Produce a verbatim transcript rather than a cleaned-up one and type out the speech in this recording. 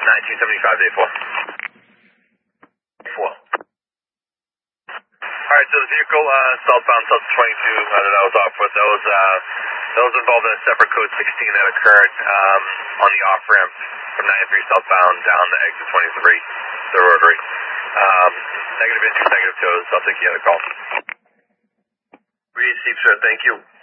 nineteen seventy-five, day four. four. Alright, so the vehicle, uh, southbound, south twenty-two, uh, that I was off with, that was, uh, that was involved in a separate code sixteen that occurred, um, on the off-ramp from ninety-three southbound down to exit twenty-three, the rotary. Um, negative inches, negative toes, I'll take the other call. Received, sir, thank you.